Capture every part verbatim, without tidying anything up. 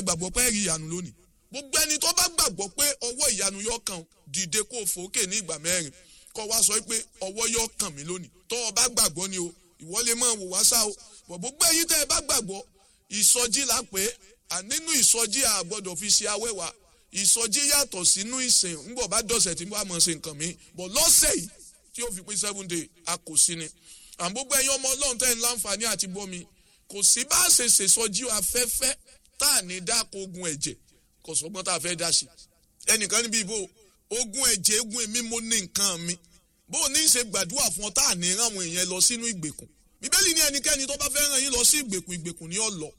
gbàgbọ́ pé rí ìyanu lónìí. Gbogbo ẹni tó bá gbàgbọ́ pé ọwọ́ ìyanu yóò kàn dìde kó fòókè ní ìgbà mẹ́rin kó wá sọ pé ọwọ́ yóò kàn mí lónìí. Tó o bá gbàgbọ́ ni o, ìwọ lè máa wò wá sá o. Gbogbo ẹ̀yin tẹ́ ẹ bá gbàgbọ́, ìsọjí la pé nínú ìsọjí a gbọ́dọ̀ fi ṣe awẹ́wà. Ìsọjí yàtọ̀ sínú ìsìn ńgbọ̀ bá dọ̀sẹ̀ tí wọ́n á mọ̀ ṣe nǹkan mi. Bọ̀ lọ́sẹ̀ yìí tí ó fi pé seven day a kò sí ni. Àwọn gbogbo ẹ̀yin ọmọ Ọlọ́run tẹ́ ń láǹfààní àti gbọ́ mi, kò sí bá a ṣe ṣèṣọjí afẹ́fẹ́ tá à ní dáko ogun ẹ̀jẹ̀ kò sọ́gbọ́n tá a fẹ́ dá sí. Ẹnìkan níbi ìbò ogun ẹ̀jẹ̀ egun èmi mo ní nǹkan mi. Bó o ní í ṣe gbàdúrà fún ọ tá à ní rán àwọn èèyàn lọ sínú ìgbèkùn. Bíbélì ní ẹnikẹ́ni tó bá fẹ́ rán yín lọ sí ìgbèkùn ìgbèkùn ní ọ̀lọ́.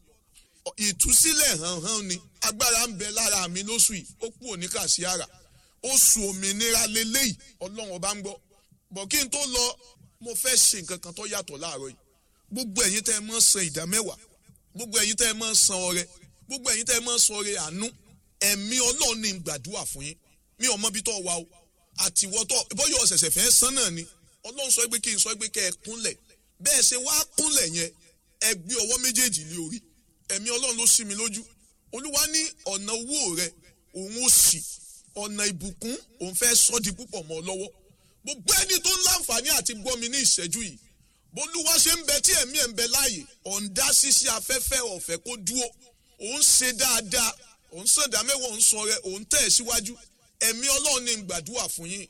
Ìtúsílẹ̀ hàn hàn ni agbára ń bẹ lára mi lóṣù yìí ó kú òní kà sí ara. Oṣù òmìnira leléyìí Ọlọ́run ọba ń gbọ́. Bọ̀ kí n tó lọ mo fẹ́ ṣe nǹkan kan tó yàtọ̀ láàárọ̀ yìí. Gbogbo ẹ̀yin tẹ́ ẹ máa san ìdá mẹ́wàá, gbogbo ẹ̀yin tẹ́ ẹ máa san ọrẹ, gbogbo ẹ̀yin tẹ́ ẹ máa san ọrẹ àánú, ẹ̀mí Ọlọ́run ní gbàdúrà fún yín. Mi ò mọ bí tó wà o, àtiwọ́ tó bóyá ọ̀sẹ̀sẹ̀ fẹ́ san náà ni. Ọlọ́run sọ pé kí n sọ pé kẹ́ ẹ kúnlẹ̀. Bẹ́ẹ̀ ṣe wá kúnlẹ̀ yẹn, ẹ gbé ọwọ́ méjèèjì lé orí. Ẹ̀mí Ọlọ́run ló ṣí mi lójú. Olúwa ní ọ̀nà owó rẹ òun ó ṣí, ọ̀nà ìbùkún òun fẹ́ sọ di púpọ̀ mọ́ ọ lọ́wọ́. Gbogbo ẹni tó ń láǹfààní àti gbọ́ mi ní ìṣẹ́jú yìí, bólúwa ṣe ń bẹ tí ẹ̀mí ẹ̀ ń bẹ láàyè, ọ̀ǹda ṣíṣe afẹ́fẹ́ ọ̀fẹ́ kó dúró. Òun ṣe dáadáa, òun sàndá mẹ́wàá, òun sọ rẹ, òun tẹ̀ síwájú. Ẹ̀mí Ọlọ́run ní gbàdúrà fún yín.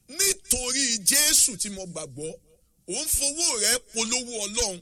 Nítorí Jésù tí mo gbàgbọ́, òun fowó rẹ polówó Ọlọ́run,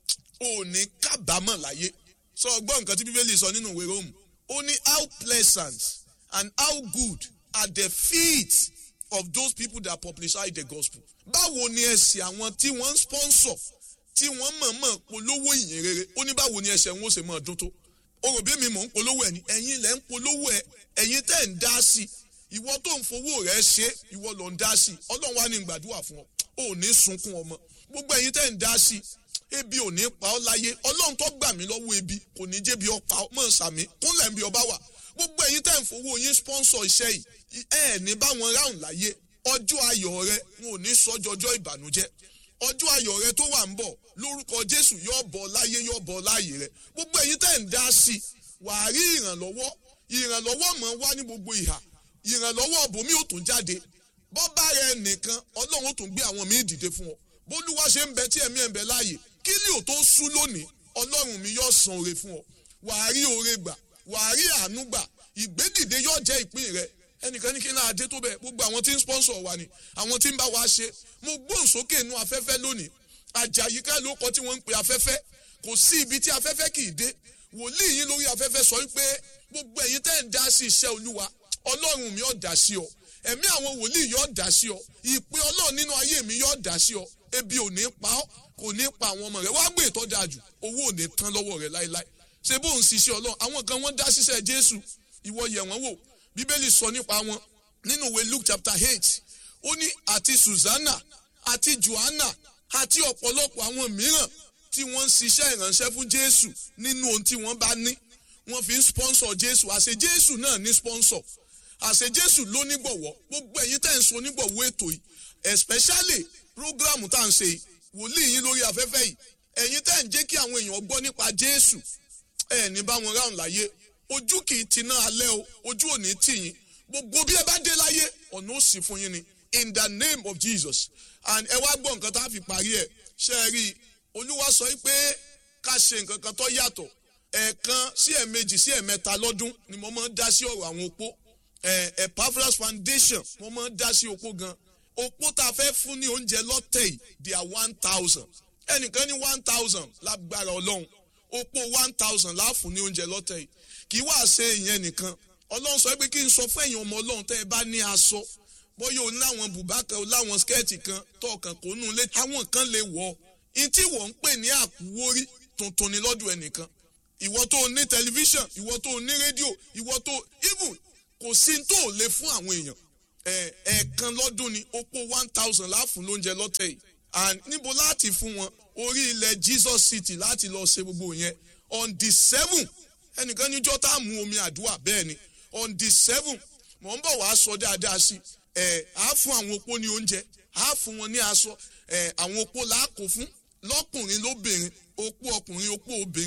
ò ní kábàámọ̀ láyé. Sọ ọgbọ́n nǹkan tí Bíbélì sọ nínú ìwé Róòmù. Ó ní how pleasant and how good are the feet of those people that publicize the gospel. Báwo ni ẹsẹ̀ àwọn tí wọ́n ń sponsor, tí wọ́n mọ̀ọ́mọ̀ polówó ìyìn rere, ó ní báwo ni ẹsẹ̀ wọn ó ṣe máa dún tó. O rò bí mi mò ń polówó ẹ̀ ni, ẹ̀yin lẹ̀ ń polówó ẹ̀, ẹ̀yin tẹ́ ń dá sí i, ìwọ tó ń fowó rẹ̀ ṣe, ìwọ ló ń dá sí i. Ọlọ́run wá ní gbàdúrà fún ọ, ò ní sunkún ọmọ. Gbogbo ẹ̀yin tẹ́ ń dá sí i, ebi ò ní pa ọ́ láyé. Ọlọ́run tó gbà mí lọ́wọ́ ebi kò ní jẹ́ bí ọ pa ọ́, mọ̀ sàmí kúnlẹ̀ bí ọba wà. Gbogbo ẹ̀yin tẹ́ ń fowó yín sponsor iṣẹ́ yìí, ẹ ní bá wọn ráhùn láyé. Ọjọ́ ayọ̀ rẹ wọn ò ní sọ́jọ́jọ́ ìbànújẹ́. Ọjọ́ ayọ̀ rẹ tó wà ń bọ̀ lórúkọ Jésù yóò bọ̀ láyé, yóò bọ̀ láàyè rẹ. Gbogbo ẹ̀yin tẹ́ ń dá sí i, wàá rí ìrànlọ́wọ́. Ìrànlọ́wọ́ mọ̀ wá ní gbogbo ìhà. Ìrànlọ́wọ́ ọ̀bùnmí ò tún jáde. Bọ́bá rẹ nìkan Ọlọ́run ó tún gbé àwọn míì dìde fún ọ. Bólúwa ṣe ń bẹ tí ẹ̀mí ẹ̀ ń bẹ láàyè, kí ni ò tó sú lónìí, Ọlọ́run mi yóò san oore fún ọ. Wàá rí oore gbà, wàá rí àánú gbà, ìgbédìde yóò jẹ́ ìpín rẹ. Ẹnìkan ní kí n láà dé tó bẹ́ẹ̀, gbogbo àwọn tí ń sponsor wa ni, àwọn tí ń bá wa ṣe. Mo gbóhùn sókè inú afẹ́fẹ́ lónìí. Àjàyíká ló kọ tí wọ́n ń pe afẹ́fẹ́. Kò sí ibi tí afẹ́fẹ́ kì í dé. Wòlíì yín lórí afẹ́fẹ́ sọ wípé gbogbo ẹ̀yin tẹ́ ń dá sí iṣẹ́ Olúwa, Ọlọ́run mi yóò dá sí ọ. Ẹ̀mí àwọn wòlíì yóò dá sí ọ. Ìpè Ọlọ́run nínú ayé mi yóò dá sí ọ. Ebi ò ní pa ọ́, kò ní pa àwọn ọmọ rẹ̀. Wá gbé ìtọ́ dáa jù, owó ò ní tán lọ́wọ́ rẹ̀ láéláé. Ṣé bóun ṣiṣẹ́ Ọlọ́run? Àwọn kan wọ́n dá síṣẹ́ Jésù, ìwọ yẹ̀ wọ́n wò. Bíbélì sọ nípa wọn nínú ìwé Luke chapter eight. Ó ní àti Susanna àti Joanna àti ọ̀pọ̀lọpọ̀ àwọn mìíràn tí wọ́n ń ṣiṣẹ́ ìránṣẹ́ fún Jésù nínú ohun tí wọ́n bá ní. Wọ́n fi ń sponsor Jésù. Àṣẹ Jésù náà ní sponsor. Àṣẹ Jésù ló nígbọ̀wọ́. Gbogbo ẹ̀yin tẹ́ ń so nígbọ̀wọ́ ètò yìí, especially program tá à ń ṣe yìí, wòlíì yín lórí afẹ́fẹ́ yìí, ẹ̀yin tẹ́ ń jẹ́ kí àwọn èèyàn gbọ́ nípa Jésù, ẹ̀ ní bá wọn ráhùn láyé. Ojú kì í tiná alẹ́ o, ojú ò ní tì yín. Gbogbo bí ẹ bá dé láyé, ọ̀nà ó sì fún yín ni. In the name of Jesus. And ẹ wá gbọ́ nǹkan tá a fi parí ẹ̀. Ṣé ẹ rí i? Olúwa sọ pé ká ṣe nǹkan kan tó yàtọ̀. Ẹ̀ẹ̀kan sí ẹ̀ẹ̀mejì sí ẹ̀ẹ̀mẹ́ta lọ́dún ni mo máa ń dá sí ọ̀rọ̀ àwọn opó. Epaphras Foundation mo máa ń dá sí opó gan. Opó tá a fẹ́ fún ní oúnjẹ lọ́tẹ̀ yìí, they are one thousand. Ẹnìkan ní one thousand lágbára Ọlọ́run. Opó one thousand láàfún ní oúnjẹ lọ́tẹ̀ yìí. Kì í wá ṣe ìyẹn nìkan. Ọlọ́run sọ pé kí n sọ fún ẹ̀yin ọmọ Ọlọ́run tẹ́ ẹ bá ní aṣọ. Bóyá o láwọn bùbá kan, o láwọn skẹ́ẹ̀tì kan tọ̀ọ̀kan kò nù lé. Àwọn kan lè wọ̀. In tí wọ́n ń pè ní àkúwórí tuntun ni lọ́dún ẹnìkan. Ìwọ tó ní tẹlifíṣàn, ìwọ tó ní rédíò, ìwọ tó even kò sí tó lè fún àwọn èèyàn. Ẹ̀ẹ̀kan lọ́dún ni opó one thousand láàfún lóúnjẹ lọ́tẹ̀ yìí. And níbo láti fún wọn? Orí ilẹ̀ Jesus City láti lọ ṣe gbogbo yẹn. On the seven, ẹnìkan níjọ́ tá a mú omi àdúrà bẹ́ẹ̀ ni. On the seven, mò ń bọ̀ wá sọ dáadáa sí. Ẹ̀ á fún àwọn opó ní oúnjẹ, á fún wọn ní aṣọ. Ẹ̀ àwọn opó là á kó fún lọ́kùnrin lóbìnrin, opó ọkùnrin, opó obìnrin.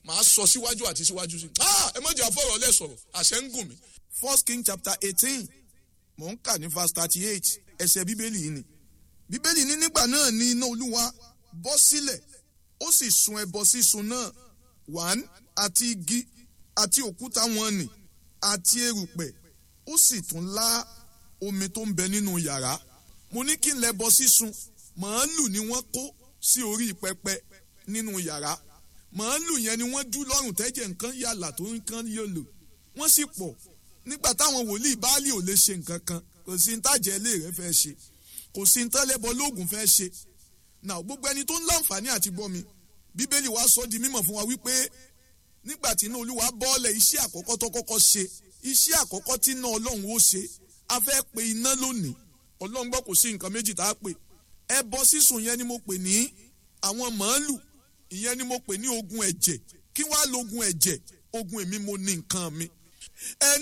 màá sọ síwájú àti síwájú sí ẹ má jẹ́ àfọ̀rọ̀ lẹ̀ sọ̀rọ̀ àṣẹ ń gùn mí. First King chapter eighteen mò ń kà ní verse thirty eight ẹsẹ̀ bíbélì yìí ni bíbélì ní nígbà náà ni iná olúwa bọ́ sílẹ̀ ó sì sun ẹbọ sísun náà wàn àti igi àti òkúta wọn nì àti erùpẹ̀ ó sì tún lá omi tó ń bẹ nínú yàrá. Mo ní kí n lẹbọ sísun màálù ni wọ́n kó sí orí pẹpẹ nínú yàrá. Màálù yẹn ni wọ́n dú lọ́rùn tẹ́jẹ̀ nǹkan yàlà tó nǹkan yòlò wọ́n sì pọ̀. Nígbà táwọn wòlíì Báálì ò lè ṣe nǹkan kan kò sí ntàjẹ́ ilé rẹ̀ fẹ́ ṣe kò sí ntẹ́lẹ́bọ lóògùn fẹ́ ṣe. Nà gbogbo ẹni tó ń láǹfààní àti gbọ́ mi bíbélì wa sọ di mímọ̀ fún wa wípé nígbà tí iná olúwa bọ́ọ̀lẹ̀ iṣẹ́ àkọ́kọ́ tó kọ́kọ́ ṣe iṣẹ́ àkọ́kọ́ tí iná ọlọ́run ó ṣe a fẹ́ pe iná lónìí. Ọlọ́run gbọ́ kò sí nǹkan méjì tá a pè ẹbọ sísun yẹn ni mo pè ní àwọn màálù ìyẹn ni mo pè ní ogun ẹ̀jẹ̀ kí wàá lo ogun ẹ̀jẹ̀ ogun èmi mo ní nǹkan mi. Ẹni